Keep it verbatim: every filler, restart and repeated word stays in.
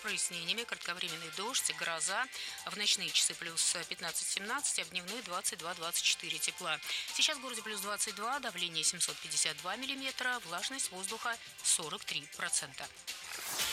прояснениями, кратковременный дождь, гроза. В ночные часы плюс пятнадцать-семнадцать, а в дневные двадцать два-двадцать четыре тепла. Сейчас в городе плюс двадцать два, давление семьсот пятьдесят два миллиметра, влажность воздуха сорок три процента.